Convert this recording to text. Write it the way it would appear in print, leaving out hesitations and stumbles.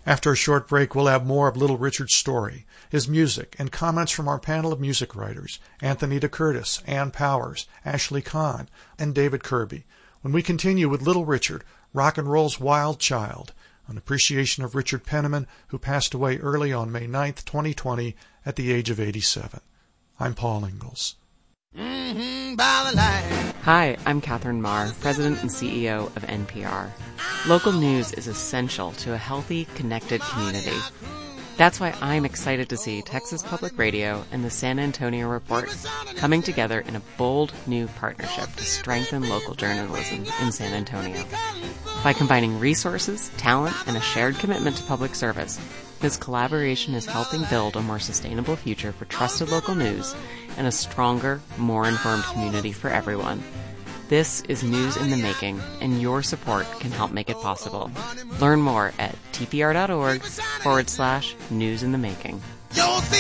After a short break, we'll have more of Little Richard's story, his music, and comments from our panel of music writers, Anthony DeCurtis, Ann Powers, Ashley Kahn, and David Kirby, when we continue with Little Richard, rock and roll's wild child, an appreciation of Richard Penniman, who passed away early on May 9th, 2020, at the age of 87. I'm Paul Ingalls. Hi, I'm Catherine Marr, President and CEO of NPR. Local news is essential to a healthy, connected community. That's why I'm excited to see Texas Public Radio and the San Antonio Report coming together in a bold new partnership to strengthen local journalism in San Antonio. By combining resources, talent, and a shared commitment to public service, this collaboration is helping build a more sustainable future for trusted local news and a stronger, more informed community for everyone. This is News in the Making, and your support can help make it possible. Learn more at tpr.org/newsinthemaking.